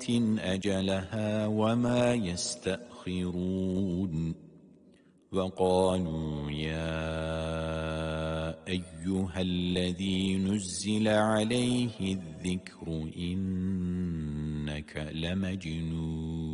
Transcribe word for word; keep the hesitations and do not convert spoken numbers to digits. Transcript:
أجلها وما يستأخرون وقالوا يا أيها الذي نزل عليه الذكر إنك لمجنون